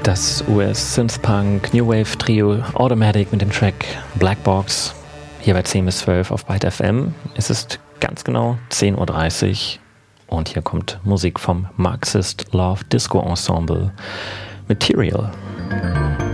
Das US-Synthpunk New Wave Trio Automatic mit dem Track Black Box hier bei 10 bis 12 auf Byte FM. Es ist ganz genau 10:30 Uhr und hier kommt Musik vom Marxist Love Disco Ensemble Material.